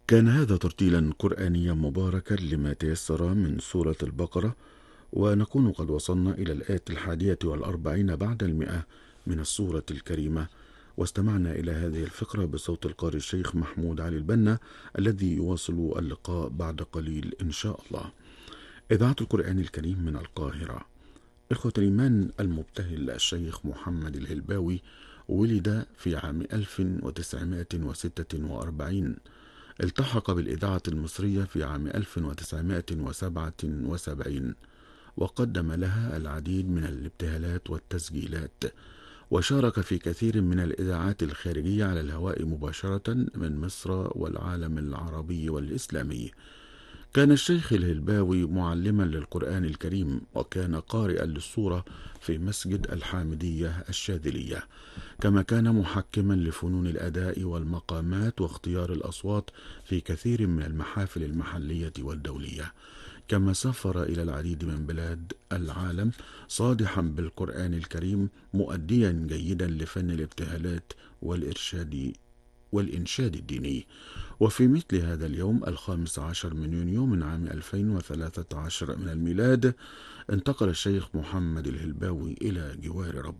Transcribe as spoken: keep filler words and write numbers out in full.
كان هذا ترتيلا قرآنيا مباركا لما تيسر من سورة البقرة، ونكون قد وصلنا إلى الآية الحادية والأربعين بعد المئة من السورة الكريمة، واستمعنا إلى هذه الفقرة بصوت القارئ الشيخ محمود علي البنا الذي يواصل اللقاء بعد قليل إن شاء الله. إذاعة القرآن الكريم من القاهرة. إخوة الإيمان، المبتهل الشيخ محمد الهلباوي ولد في عام ألف وتسعمائة وستة وأربعين. التحق بالإذاعة المصرية في عام ألف وتسعمائة وسبعة وسبعين، وقدم لها العديد من الابتهالات والتسجيلات، وشارك في كثير من الإذاعات الخارجية على الهواء مباشرة من مصر والعالم العربي والإسلامي. كان الشيخ الهلباوي معلما للقرآن الكريم، وكان قارئا للسورة في مسجد الحامدية الشاذلية، كما كان محكما لفنون الأداء والمقامات واختيار الأصوات في كثير من المحافل المحلية والدولية، كما سافر إلى العديد من بلاد العالم صادحا بالقرآن الكريم، مؤديا جيدا لفن الابتهالات والإرشاد والإنشاد الديني. وفي مثل هذا اليوم الخامس عشر من يونيو من عام ألفين وثلاثة عشر من الميلاد، انتقل الشيخ محمد الهلباوي إلى جوار ربه.